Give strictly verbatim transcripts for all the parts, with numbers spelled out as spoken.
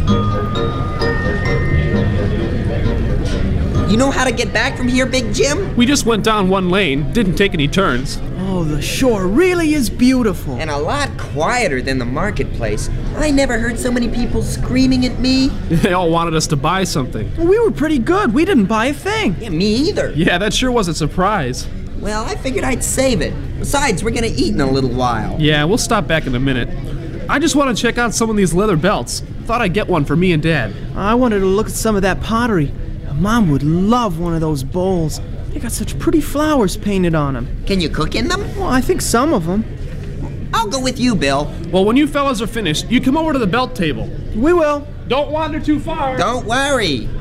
You know how to get back from here, Big Jim? We just went down one lane, didn't take any turns. Oh, the shore really is beautiful. And a lot quieter than the marketplace. I never heard so many people screaming at me. They all wanted us to buy something. Well, we were pretty good. We didn't buy a thing. Yeah, me either. Yeah, that sure was a surprise. Well, I figured I'd save it. Besides, we're gonna eat in a little while. Yeah, we'll stop back in a minute. I just want to check out some of these leather belts. Thought I'd get one for me and Dad. I wanted to look at some of that pottery. Mom would love one of those bowls. They got such pretty flowers painted on them. Can you cook in them? Well, I think some of them. I'll go with you, Bill. Well, when you fellas are finished, you come over to the belt table. We will. Don't wander too far. Don't worry.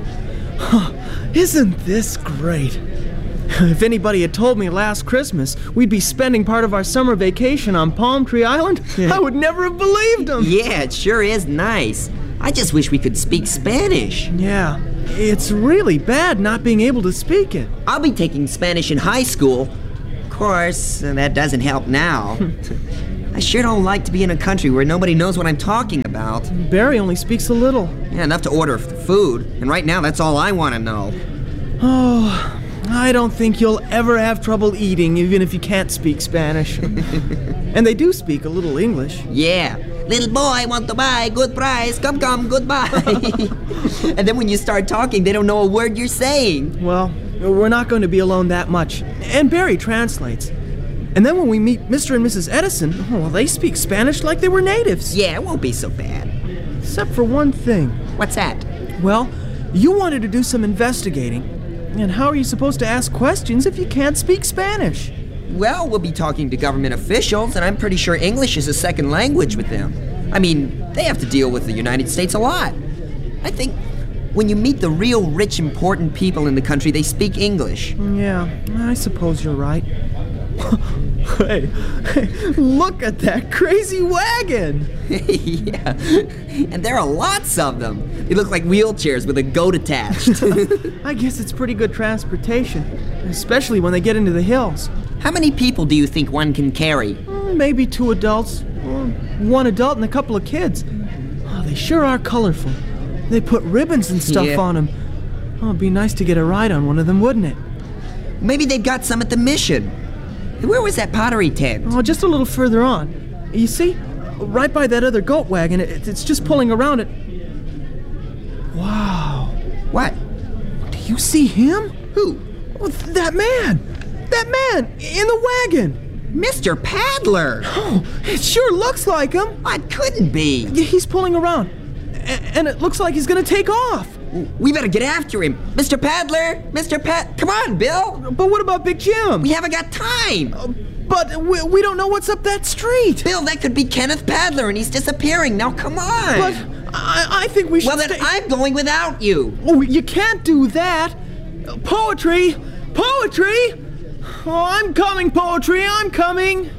Isn't this great? If anybody had told me last Christmas we'd be spending part of our summer vacation on Palm Tree Island, I would never have believed them. Yeah, it sure is nice. I just wish we could speak Spanish. Yeah, it's really bad not being able to speak it. I'll be taking Spanish in high school. Of course, that doesn't help now. I sure don't like to be in a country where nobody knows what I'm talking about. Barry only speaks a little. Yeah, enough to order food, and right now that's all I want to know. Oh, I don't think you'll ever have trouble eating even if you can't speak Spanish. And they do speak a little English. Yeah. Little boy, want to buy, good price, come, come, goodbye. And then when you start talking, they don't know a word you're saying. Well, we're not going to be alone that much. And Barry translates. And then when we meet Mister and Missus Edison, oh, well, they speak Spanish like they were natives. Yeah, it won't be so bad. Except for one thing. What's that? Well, you wanted to do some investigating. And how are you supposed to ask questions if you can't speak Spanish? Well, we'll be talking to government officials, and I'm pretty sure English is a second language with them. I mean, they have to deal with the United States a lot. I think when you meet the real rich, important people in the country, they speak English. Yeah, I suppose you're right. Hey, hey, look at that crazy wagon! Yeah, and there are lots of them. They look like wheelchairs with a goat attached. I guess it's pretty good transportation, especially when they get into the hills. How many people do you think one can carry? Maybe two adults, or one adult and a couple of kids. Oh, they sure are colorful. They put ribbons and stuff Yeah. on them. Oh, it'd be nice to get a ride on one of them, wouldn't it? Maybe they've got some at the mission. Where was that pottery tent? Oh, just a little further on. You see? Right by that other goat wagon. It, it's just pulling around it. Wow. What? Do you see him? Who? Oh, that man! That man in the wagon! Mister Paddler! Oh, it sure looks like him. What couldn't be? Yeah, he's pulling around. A- and it looks like he's gonna take off. We better get after him. Mister Paddler! Mister Pad... Come on, Bill! But what about Big Jim? We haven't got time! But we, we don't know what's up that street. Bill, that could be Kenneth Paddler, and he's disappearing. Now, come on! But I, I think we should Well, then stay... I'm going without you. Oh, you can't do that. Poetry! Poetry! Oh, I'm coming, Poetry, I'm coming!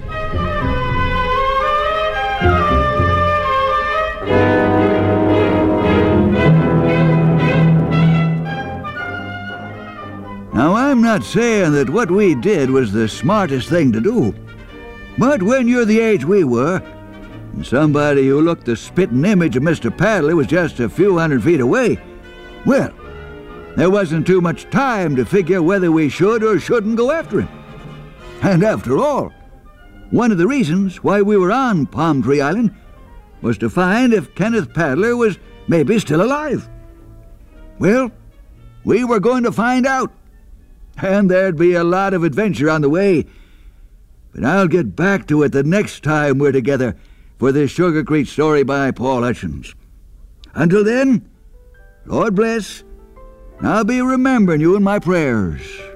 Now, I'm not saying that what we did was the smartest thing to do. But when you're the age we were, and somebody who looked the spitting image of Mister Paddler was just a few hundred feet away, well, there wasn't too much time to figure whether we should or shouldn't go after him. And after all, one of the reasons why we were on Palm Tree Island was to find if Kenneth Paddler was maybe still alive. Well, we were going to find out. And there'd be a lot of adventure on the way. But I'll get back to it the next time we're together for this Sugar Creek story by Paul Hutchins. Until then, Lord bless, I'll be remembering you in my prayers.